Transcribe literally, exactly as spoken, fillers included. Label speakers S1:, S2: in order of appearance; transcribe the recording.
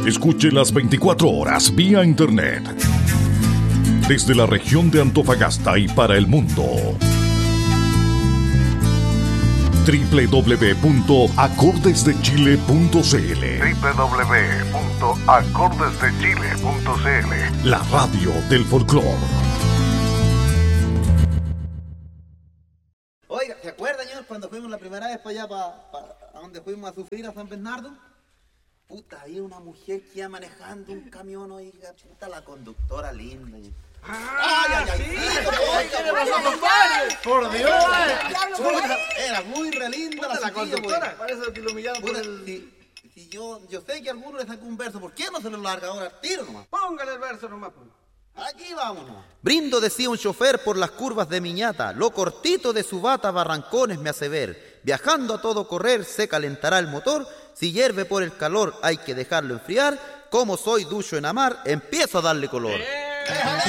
S1: escuche las veinticuatro horas vía internet. Desde la región de Antofagasta y para el mundo. doble u doble u doble u punto acordes de chile punto c l
S2: doble u doble u doble u punto acordes de chile punto c l.
S1: La radio del folclore.
S3: Oiga, ¿se acuerdan, señor, cuando fuimos la primera vez para allá, para, para a donde fuimos a sufrir a San Bernardo? Puta, había una mujer que iba manejando un camión, oiga, puta, la conductora linda.
S4: ¡Ah,
S3: ay, ay,
S4: sí!
S3: ay,
S4: ¡Ay,
S3: ¡por Dios! Puta, era muy re linda la,
S4: la conductora.
S3: Por eso que lo humillaron por el... Si, si yo, yo sé que a alguno le sacó un verso, ¿por qué no se lo larga ahora al tiro nomás?
S4: Póngale el verso nomás.
S3: Aquí vámonos. Brindo, decía un chofer por las curvas de Miñata, lo cortito de su bata barrancones me hace ver. Viajando a todo correr se calentará el motor, si hierve por el calor hay que dejarlo enfriar. Como soy ducho en amar, empiezo a darle color.
S4: ¡Eh!